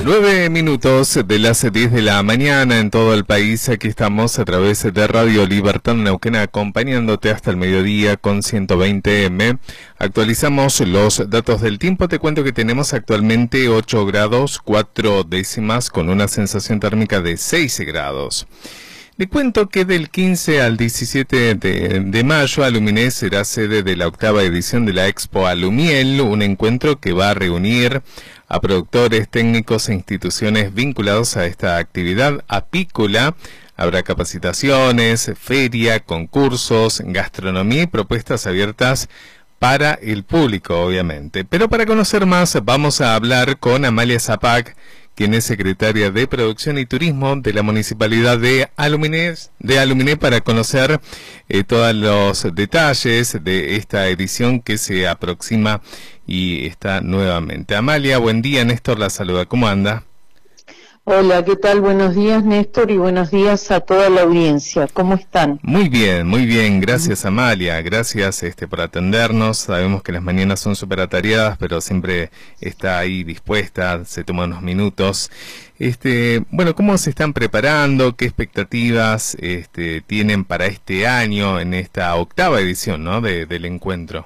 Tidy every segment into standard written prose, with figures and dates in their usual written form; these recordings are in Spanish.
9 minutos de las 10 de la mañana en todo el país. Aquí estamos a través de Radio Libertad Neuquén acompañándote hasta el mediodía con 120M. Actualizamos los datos del tiempo. Te cuento que tenemos actualmente 8 grados 4 décimas con una sensación térmica de 6 grados. Le cuento que del 15 al 17 de mayo Aluminé será sede de la 8ª edición de la Expo Alumiel, un encuentro que va a reunir a productores, técnicos e instituciones vinculados a esta actividad apícola. Habrá capacitaciones, feria, concursos, gastronomía y propuestas abiertas para el público, obviamente. Pero para conocer más vamos a hablar con Amalia Zapac, quien es secretaria de Producción y Turismo de la Municipalidad de Aluminé, para conocer todos los detalles de esta edición que se aproxima y está nuevamente. Amalia, buen día. Néstor la saluda. ¿Cómo anda? Hola, ¿qué tal? Buenos días, Néstor, y buenos días a toda la audiencia. ¿Cómo están? Muy bien. Gracias, Amalia. Gracias por atendernos. Sabemos que las mañanas son súper atareadas, pero siempre está ahí dispuesta, se toma unos minutos. Bueno, ¿cómo se están preparando? ¿Qué expectativas tienen para este año en esta 8ª edición, ¿no? del encuentro?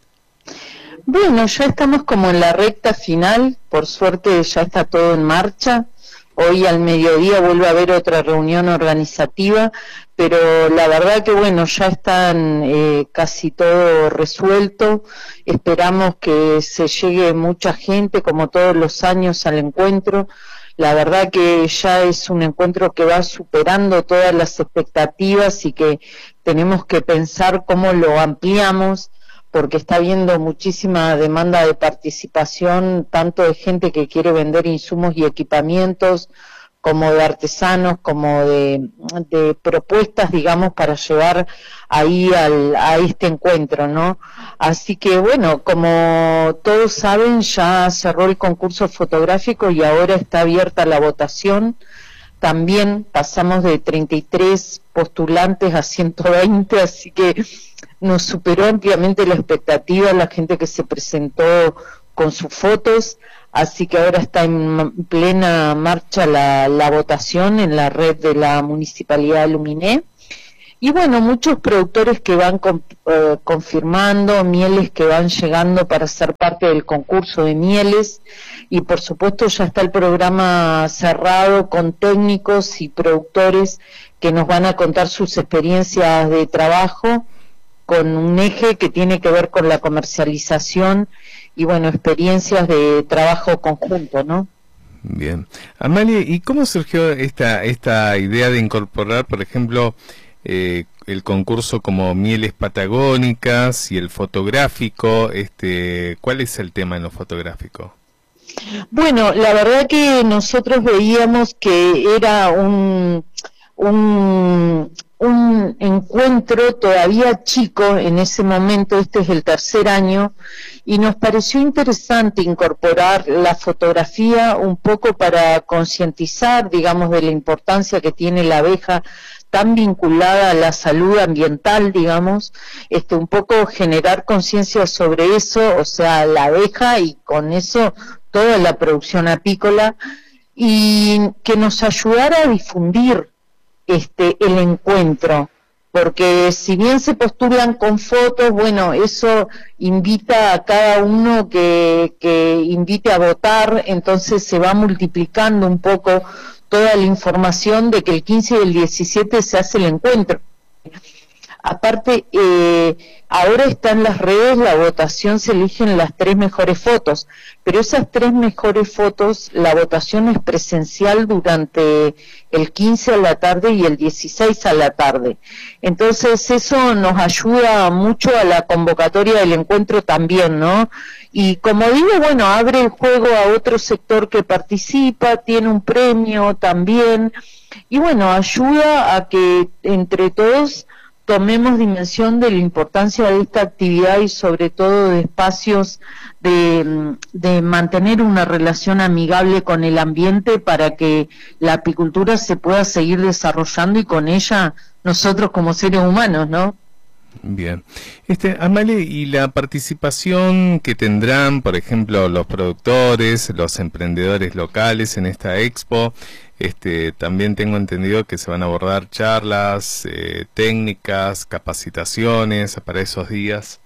Bueno, ya estamos como en la recta final. Por suerte ya está todo en marcha. Hoy al mediodía vuelve a haber otra reunión organizativa, pero la verdad que bueno, ya están casi todo resuelto. Esperamos que se llegue mucha gente, como todos los años, al encuentro. La verdad que ya es un encuentro que va superando todas las expectativas y que tenemos que pensar cómo lo ampliamos, porque está habiendo muchísima demanda de participación, tanto de gente que quiere vender insumos y equipamientos, como de artesanos, como de propuestas, digamos, para llevar ahí a este encuentro, ¿no? Así que, bueno, como todos saben, ya cerró el concurso fotográfico y ahora está abierta la votación. También pasamos de 33 postulantes a 120, así que nos superó ampliamente la expectativa la gente que se presentó con sus fotos, así que ahora está en plena marcha la votación en la red de la Municipalidad de Aluminé. Y bueno, muchos productores que van confirmando, mieles que van llegando para ser parte del concurso de mieles, y por supuesto ya está el programa cerrado con técnicos y productores que nos van a contar sus experiencias de trabajo, con un eje que tiene que ver con la comercialización y bueno, experiencias de trabajo conjunto, ¿no? Bien. Amalia, ¿y cómo surgió esta idea de incorporar, por ejemplo, el concurso como mieles patagónicas y el fotográfico? ¿Cuál es el tema en lo fotográfico? Bueno, la verdad que nosotros veíamos que era un encuentro todavía chico en ese momento. Este es el tercer año, y nos pareció interesante incorporar la fotografía un poco para concientizar, digamos, de la importancia que tiene la abeja, tan vinculada a la salud ambiental, digamos, un poco generar conciencia sobre eso, o sea, la abeja y con eso toda la producción apícola, y que nos ayudara a difundir el encuentro, porque si bien se postulan con fotos, bueno, eso invita a cada uno que invite a votar, entonces se va multiplicando un poco toda la información de que el 15 y el 17 se hace el encuentro. Aparte, ahora está en las redes la votación, se eligen las 3 mejores fotos, pero esas 3 mejores fotos, la votación es presencial durante el 15 a la tarde y el 16 a la tarde. Entonces eso nos ayuda mucho a la convocatoria del encuentro también, ¿no? Y como digo, bueno, abre el juego a otro sector que participa, tiene un premio también, y bueno, ayuda a que entre todos tomemos dimensión de la importancia de esta actividad y sobre todo de espacios de mantener una relación amigable con el ambiente para que la apicultura se pueda seguir desarrollando y con ella nosotros como seres humanos, ¿no? Bien. Amalia, y la participación que tendrán, por ejemplo, los productores, los emprendedores locales en esta expo, también tengo entendido que se van a abordar charlas, técnicas, capacitaciones para esos días.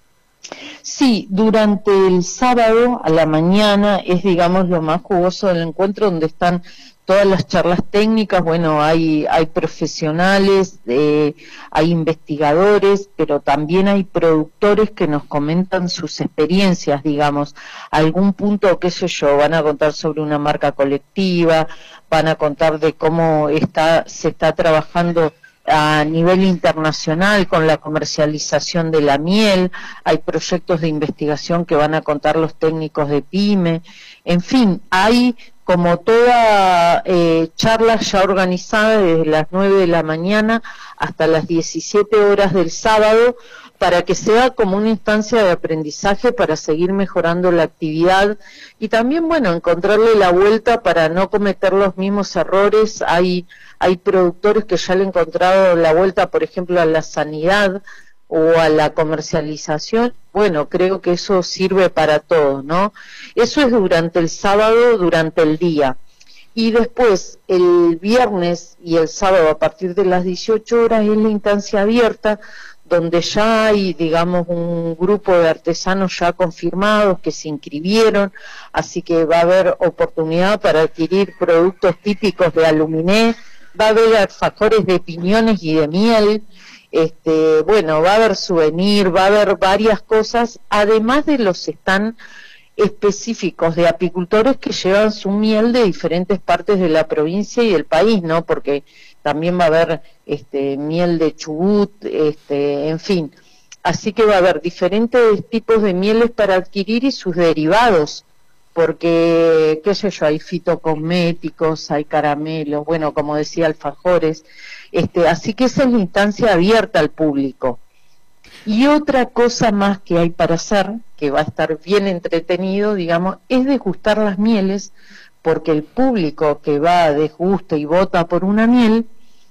Sí, durante el sábado a la mañana es, digamos, lo más jugoso del encuentro, donde están todas las charlas técnicas. Bueno, hay profesionales, hay investigadores, pero también hay productores que nos comentan sus experiencias, digamos, algún punto, qué sé yo, van a contar sobre una marca colectiva, van a contar de cómo se está trabajando a nivel internacional con la comercialización de la miel. Hay proyectos de investigación que van a contar los técnicos de PYME. En fin, hay como toda charla ya organizada desde las 9 de la mañana hasta las 17 horas del sábado, para que sea como una instancia de aprendizaje para seguir mejorando la actividad y también, bueno, encontrarle la vuelta para no cometer los mismos errores. Hay productores que ya le han encontrado la vuelta, por ejemplo, a la sanidad o a la comercialización. Bueno, creo que eso sirve para todos, ¿no? Eso es durante el sábado, durante el día. Y después, el viernes y el sábado, a partir de las 18 horas, es la instancia abierta, donde ya hay, digamos, un grupo de artesanos ya confirmados que se inscribieron, así que va a haber oportunidad para adquirir productos típicos de Aluminé, va a haber alfajores de piñones y de miel, bueno, va a haber souvenir, va a haber varias cosas, además de los stands específicos de apicultores que llevan su miel de diferentes partes de la provincia y del país, ¿no? Porque también va a haber miel de Chubut, en fin. Así que va a haber diferentes tipos de mieles para adquirir y sus derivados, porque, qué sé yo, hay fitocosméticos, hay caramelos, bueno, como decía, alfajores, así que esa es la instancia abierta al público. Y otra cosa más que hay para hacer, que va a estar bien entretenido, digamos, es degustar las mieles, porque el público que va, desgusta y vota por una miel,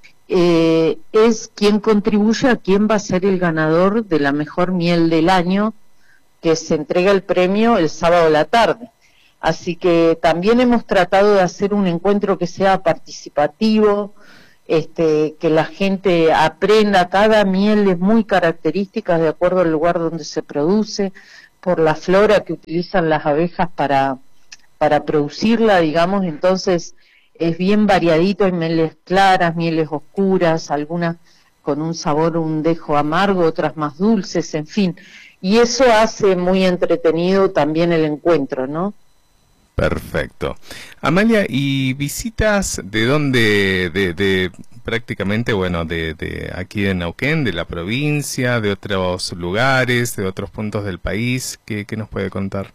es quien contribuye a quién va a ser el ganador de la mejor miel del año, que se entrega el premio el sábado a la tarde. Así que también hemos tratado de hacer un encuentro que sea participativo, que la gente aprenda. Cada miel es muy característica de acuerdo al lugar donde se produce, por la flora que utilizan las abejas para producirla, digamos. Entonces es bien variadito, hay mieles claras, mieles oscuras, algunas con un sabor, un dejo amargo, otras más dulces, en fin, y eso hace muy entretenido también el encuentro, ¿no? Perfecto. Amalia, ¿y visitas de dónde, de prácticamente, bueno, de aquí de Neuquén, de la provincia, de otros lugares, de otros puntos del país? ¿Qué nos puede contar?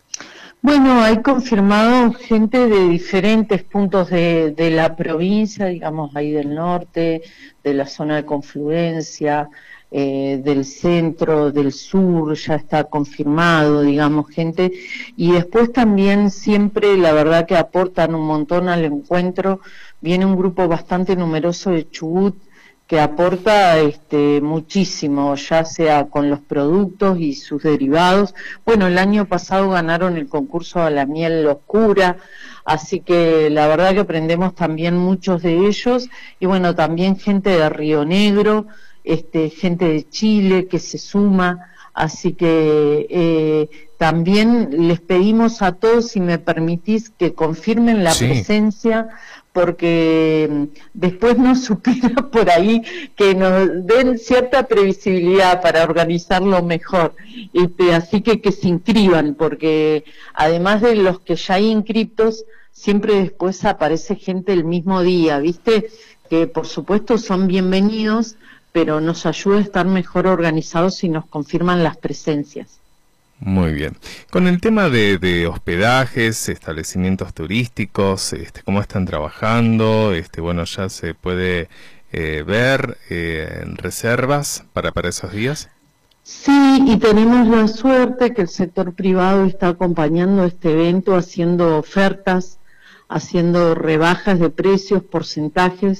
Bueno, hay confirmado gente de diferentes puntos de la provincia, digamos, ahí del norte, de la zona de confluencia, del centro, del sur, ya está confirmado, digamos, gente, y después también siempre, la verdad que aportan un montón al encuentro. Viene un grupo bastante numeroso de Chubut que aporta muchísimo, ya sea con los productos y sus derivados. Bueno, el año pasado ganaron el concurso a la miel oscura, así que la verdad que aprendemos también muchos de ellos, y bueno, también gente de Río Negro, gente de Chile que se suma, así que también les pedimos a todos, si me permitís, que confirmen la presencia, porque después nos supera por ahí que nos den cierta previsibilidad para organizarlo mejor, así que se inscriban, porque además de los que ya hay inscriptos, siempre después aparece gente el mismo día, ¿viste? Que por supuesto son bienvenidos, pero nos ayuda a estar mejor organizados si nos confirman las presencias. Muy bien. Con el tema de hospedajes, establecimientos turísticos, ¿cómo están trabajando? Bueno, ya se puede ver reservas para esos días. Sí, y tenemos la suerte que el sector privado está acompañando este evento, haciendo ofertas, haciendo rebajas de precios, porcentajes,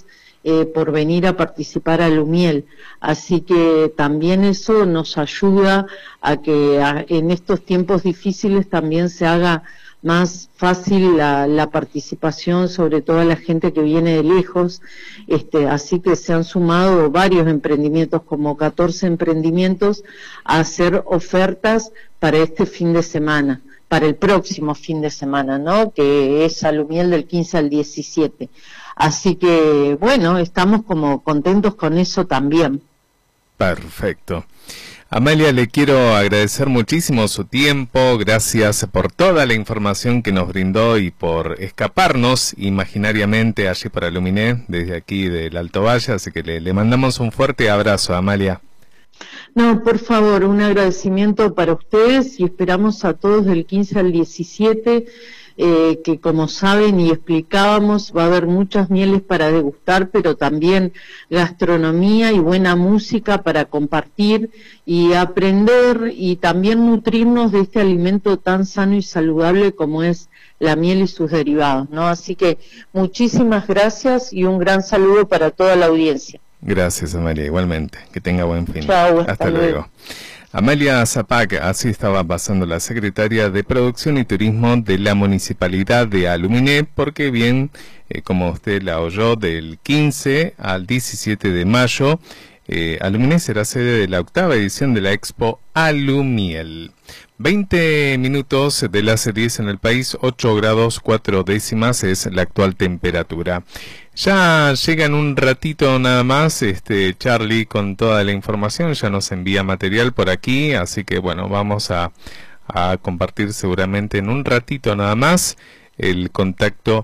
por venir a participar a Lumiel. Así que también eso nos ayuda a que en estos tiempos difíciles también se haga más fácil la participación, sobre todo a la gente que viene de lejos. Así que se han sumado varios emprendimientos, como 14 emprendimientos, a hacer ofertas para este fin de semana, para el próximo fin de semana, ¿no? Que es a Lumiel del 15 al 17. Así que, bueno, estamos como contentos con eso también. Perfecto. Amalia, le quiero agradecer muchísimo su tiempo, gracias por toda la información que nos brindó y por escaparnos imaginariamente allí para Luminé, desde aquí del Alto Valle, así que le mandamos un fuerte abrazo, Amalia. No, por favor, un agradecimiento para ustedes y esperamos a todos del 15 al 17, que como saben y explicábamos, va a haber muchas mieles para degustar, pero también gastronomía y buena música para compartir y aprender y también nutrirnos de este alimento tan sano y saludable como es la miel y sus derivados, ¿no? Así que muchísimas gracias y un gran saludo para toda la audiencia. Gracias, Amalia, igualmente. Que tenga buen fin. Chao, hasta luego. Amalia Zapac, así estaba pasando la secretaria de Producción y Turismo de la Municipalidad de Aluminé, porque bien, como usted la oyó, del 15 al 17 de mayo, Aluminé será sede de la 8ª edición de la Expo Alumiel. 20 minutos de las 10 en el país, 8 grados 4 décimas es la actual temperatura. Ya llega en un ratito nada más, Charlie con toda la información, ya nos envía material por aquí, así que bueno, vamos a compartir seguramente en un ratito nada más el contacto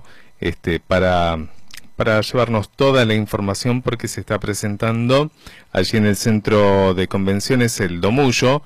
para llevarnos toda la información, porque se está presentando allí en el centro de convenciones el Domullo,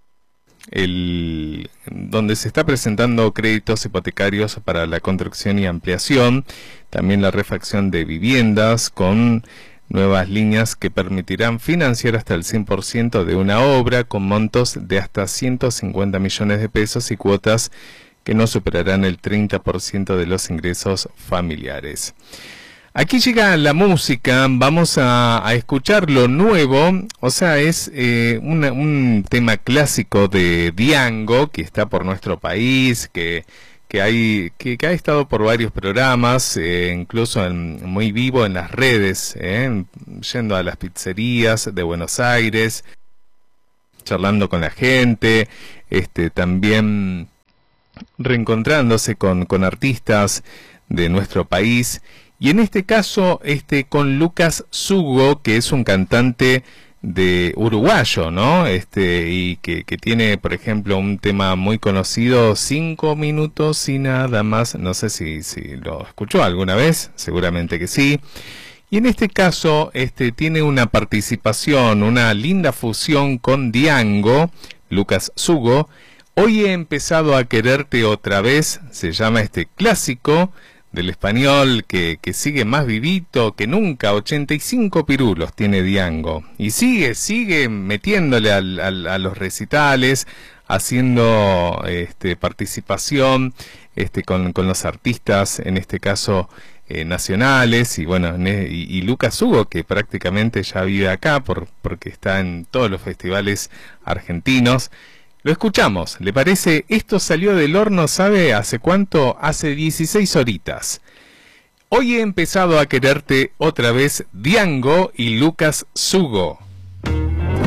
donde se está presentando créditos hipotecarios para la construcción y ampliación, también la refacción de viviendas con nuevas líneas que permitirán financiar hasta el 100% de una obra con montos de hasta 150 millones de pesos y cuotas que no superarán el 30% de los ingresos familiares. Aquí llega la música, vamos a escuchar lo nuevo, o sea, es un tema clásico de Diango, que está por nuestro país, que ha estado por varios programas, incluso muy vivo en las redes, yendo a las pizzerías de Buenos Aires, charlando con la gente, también reencontrándose con artistas de nuestro país. Y en este caso, con Lucas Zugo, que es un cantante de uruguayo, ¿no? Y que tiene, por ejemplo, un tema muy conocido, 5 minutos y nada más. No sé si lo escuchó alguna vez, seguramente que sí. Y en este caso, tiene una participación, una linda fusión con Diango, Lucas Zugo. Hoy he empezado a quererte otra vez, se llama este clásico del español que sigue más vivito que nunca. 85 pirulos tiene Diango y sigue metiéndole a los recitales, haciendo participación con los artistas, en este caso nacionales, y bueno, y Lucas Hugo, que prácticamente ya vive acá porque está en todos los festivales argentinos. Lo escuchamos, ¿le parece? Esto salió del horno, ¿sabe hace cuánto? Hace 16 horitas. Hoy he empezado a quererte otra vez, Diango y Lucas Zugo.